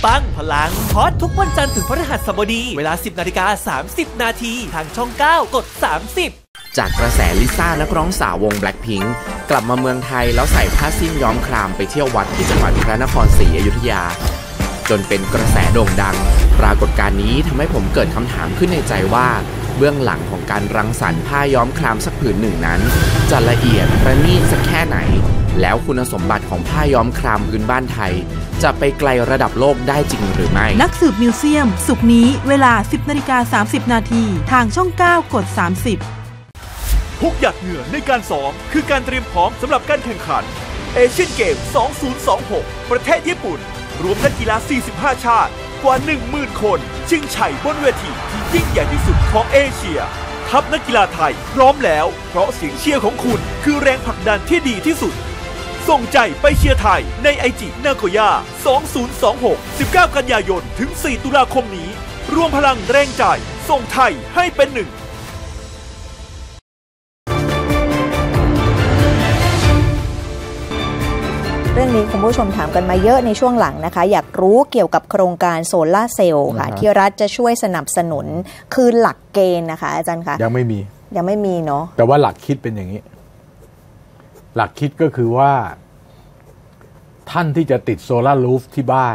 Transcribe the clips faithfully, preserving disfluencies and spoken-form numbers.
ปังพลังฮอตทุกวันจันทร์ถึงพฤหัสบดีเวลา สิบนาฬิกาสามสิบนาทีทางช่องเก้ากดสามสิบจากกระแสลิซ่านักร้องสาววง Blackpink กลับมาเมืองไทยแล้วใส่ผ้าสิ้นย้อมครามไปเที่ยววัดที่จังหวัดพระนครศรีอยุธยาจนเป็นกระแสโด่งดังปรากฏการณ์นี้ทำให้ผมเกิดคำถามขึ้นในใจว่าเบื้องหลังของการรังสรรค์ผ้าย้อมครามสักผืนหนึ่งนั้นจะละเอียดประณีตสักแค่ไหนแล้วคุณสมบัติของผ้าย้อมครามพื้นบ้านไทยจะไปไกลระดับโลกได้จริงหรือไม่นักสืบมิวเซียมศุกร์นี้เวลา สิบนาฬิกาสามสิบนาทีทางช่องเก้ากดสามสิบทุกหยาดเหงื่อในการซ้อมคือการเตรียมพร้อมสำหรับการแข่งขันเอเชียนเกมสองพันยี่สิบหกประเทศญี่ปุ่นรวมนักกีฬาสี่สิบห้าชาติกว่า หนึ่งหมื่น คนชิงชัยบนเวทีที่ยิ่งใหญ่ที่สุดของเอเชียทัพนักกีฬาไทยพร้อมแล้วเพราะเสียงเชียร์ของคุณคือแรงผลักดันที่ดีที่สุดส่งใจไปเชียร์ไทยในไอจินาโกย่าสองพันยี่สิบหก สิบเก้ากันยายนถึงสี่ตุลาคมนี้รวมพลังแรงใจส่งไทยให้เป็นหนึ่งเรื่องนี้คุณผู้ชมถามกันมาเยอะในช่วงหลังนะคะอยากรู้เกี่ยวกับโครงการโซลาร์เซลล์ค่ะที่รัฐจะช่วยสนับสนุนคือหลักเกณฑ์นะคะอาจารย์คะยังไม่มียังไม่มีเนาะแต่ว่าหลักคิดเป็นอย่างนี้หลักคิดก็คือว่าท่านที่จะติดโซลาร์รูฟที่บ้าน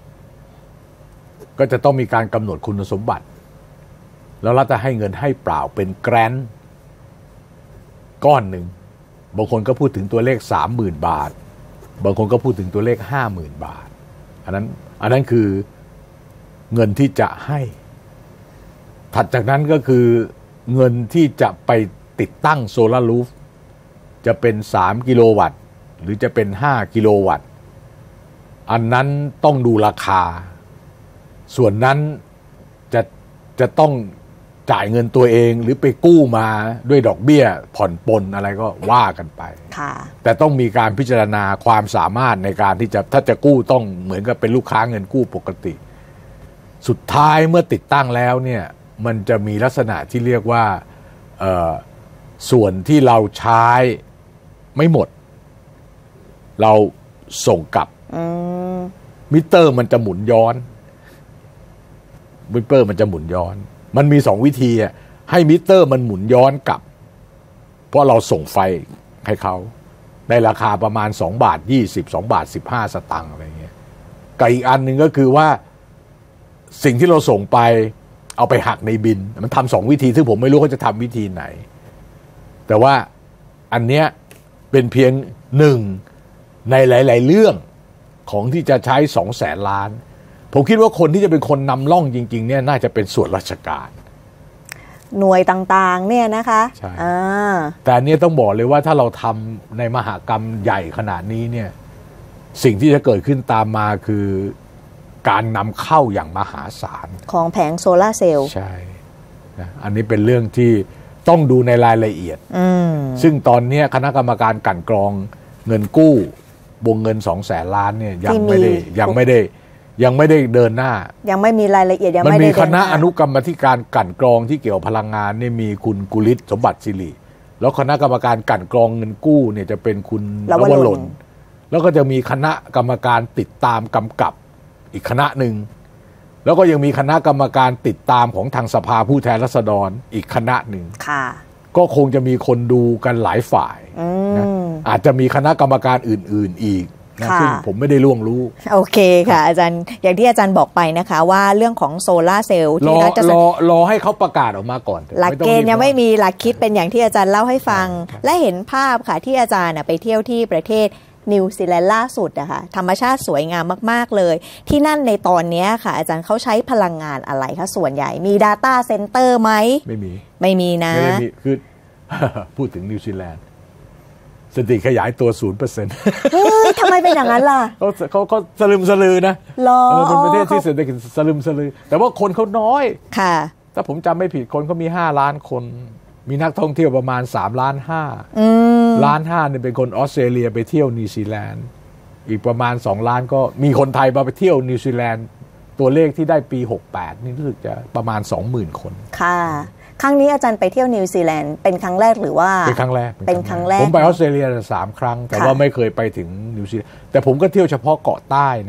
ก็จะต้องมีการกำหนดคุณสมบัติแล้วรัฐจะให้เงินให้เปล่าเป็นแกรนต์ก้อนหนึ่งบางคนก็พูดถึงตัวเลข สามหมื่น บาทบางคนก็พูดถึงตัวเลข ห้าหมื่น บาทอันนั้นอันนั้นคือเงินที่จะให้ถัดจากนั้นก็คือเงินที่จะไปติดตั้งโซลาร์รูฟจะเป็นสามกิโลวัตต์หรือจะเป็นห้ากิโลวัตต์อันนั้นต้องดูราคาส่วนนั้นจะจะต้องจ่ายเงินตัวเองหรือไปกู้มาด้วยดอกเบี้ยผ่อนปลนอะไรก็ว่ากันไปแต่ต้องมีการพิจารณาความสามารถในการที่จะถ้าจะกู้ต้องเหมือนกับเป็นลูกค้าเงินกู้ปกติสุดท้ายเมื่อติดตั้งแล้วเนี่ยมันจะมีลักษณะที่เรียกว่าเอ่อส่วนที่เราใช้ไม่หมดเราส่งกลับมิเตอร์มันจะหมุนย้อนมิเตอร์มันจะหมุนย้อนมันมีสองวิธีอ่ะให้มิเตอร์มันหมุนย้อนกลับเพราะเราส่งไฟให้เขาในราคาประมาณสองบาทยี่สิบ สองบาทสิบห้าสตางค์อะไรเงี้ยกับอีกอันหนึ่งก็คือว่าสิ่งที่เราส่งไปเอาไปหักในบินมันทำสองวิธีซึ่งผมไม่รู้เขาจะทำวิธีไหนแต่ว่าอันเนี้ยเป็นเพียงหนึ่งในหลายๆเรื่องของที่จะใช้สองแสนล้านผมคิดว่าคนที่จะเป็นคนนำร่องจริงๆเนี่ยน่าจะเป็นส่วนราชการหน่วยต่างๆเนี่ยนะคะใช่แต่อันนี้ต้องบอกเลยว่าถ้าเราทำในมหกรรมใหญ่ขนาดนี้เนี่ยสิ่งที่จะเกิดขึ้นตามมาคือการนำเข้าอย่างมหาศาลของแผงโซลาร์เซลล์ใช่นะอันนี้เป็นเรื่องที่ต้องดูในรายละเอียดซึ่งตอนนี้คณะกรรมการกลั่นกรองเงินกู้วงเงินสองแสนล้านเนี่ยยังไม่ได้ยังไม่ได้ยังไม่ได้เดินหน้ายังไม่มีรายละเอียดยังไม่ได้มันมีคณะอนุกรรมการกลั่นกรองที่เกี่ยวพลังงานเนี่ยมีคุณกุลิศสมบัติสิริแล้วคณะกรรมการกลั่นกรองเงินกู้เนี่ยจะเป็นคุณนวลนแล้วก็จะมีคณะกรรมการติดตามกำกับอีกคณะหนึ่งแล้วก็ยังมีคณะกรรมการติดตามของทางสภาผู้แทนราษฎรอีกคณะหนึ่งก็คงจะมีคนดูกันหลายฝ่ายนะอาจจะมีคณะกรรมการอื่นๆอีกซึ่งผมไม่ได้ล่วงรู้โอเคค่ะอาจารย์อย่างที่อาจารย์บอกไปนะคะว่าเรื่องของโซลาร์เซลล์ที่รัฐจะรอรอให้เขาประกาศออกมาก่อนหลักเกณฑ์ยังไม่มีหลักคิดเป็นอย่างที่อาจารย์เล่าให้ฟังและเห็นภาพค่ะที่อาจารย์ไปเที่ยวที่ประเทศนิวซีแลนด์ล่าสุดอะค่ะธรรมชาติสวยงามมากๆเลยที่นั่นในตอนนี้ค่ะอาจารย์เขาใช้พลังงานอะไรคะส่วนใหญ่มี Data Center ไหมไม่มีไม่มีนะไม่มีคือ พูดถึงนิวซีแลนด์สถิติขยายตัว ศูนย์เปอร์เซ็นต์เฮ้ยทำไมเป็นอย่างนั้นล่ะเขาเขาเขาสลึมสลือนะเป็นประเทศที่เศรษฐกิจสลึมสลือแต่ว่าคนเขาน้อยค่ะถ้าผมจำไม่ผิดคนเขามีห้าล้านคนมีนักท่องเที่ยวประมาณสามล้านห้าล้านห้าเนี่ยเป็นคนออสเตรเลียไปเที่ยวนิวซีแลนด์อีกประมาณสองล้านก็มีคนไทยมาไปเที่ยวนิวซีแลนด์ตัวเลขที่ได้ปีหกสิบแปดนี่รู้สึกจะประมาณ สองหมื่น คนค่ะครั้งนี้อาจารย์ไปเที่ยวนิวซีแลนด์เป็นครั้งแรกหรือว่าเป็นครั้งแรกเป็นครั้งแรกผมไปออสเตรเลียสามครั้งแต่ว่าไม่เคยไปถึงนิวซีแลนด์แต่ผมก็เที่ยวเฉพาะเกาะใต้